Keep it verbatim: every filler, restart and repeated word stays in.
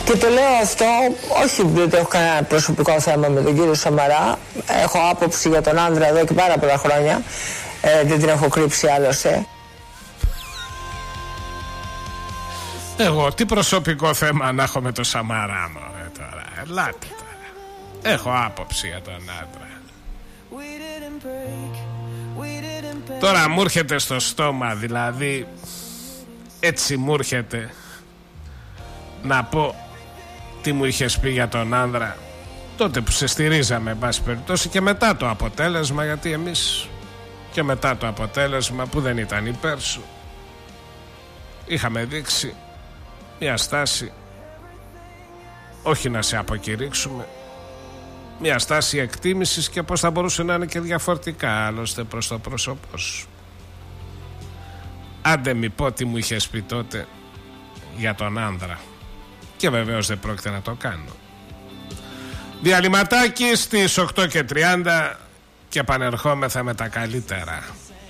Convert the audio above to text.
Και το λέω αυτό, όχι δεν έχω κανένα προσωπικό θέμα με τον κύριο Σαμαρά. Έχω άποψη για τον άνδρα εδώ και πάρα πολλά χρόνια. Ε, δεν την έχω κρύψει άλλωστε. Εγώ τι προσωπικό θέμα να έχω με τον Σαμαρά, μωρέ, τώρα. Ελάτε τώρα. Έχω άποψη για τον άντρα. Τώρα μου έρχεται στο στόμα, δηλαδή έτσι μου έρχεται να πω τι μου είχες πει για τον άνδρα τότε που σε στηρίζαμε, εν πάση περιπτώσει, και μετά το αποτέλεσμα, γιατί εμείς και μετά το αποτέλεσμα που δεν ήταν υπέρ σου είχαμε δείξει μια στάση, όχι να σε αποκηρύξουμε, μια στάση εκτίμησης και πως θα μπορούσε να είναι και διαφορετικά άλλωστε προς το πρόσωπό σου. Άντε μη πω τι μου είχες πει τότε για τον άνδρα. Και βεβαίως δεν πρόκειται να το κάνω. Διαλυματάκι στις οκτώ και τριάντα και επανερχόμεθα με τα καλύτερα.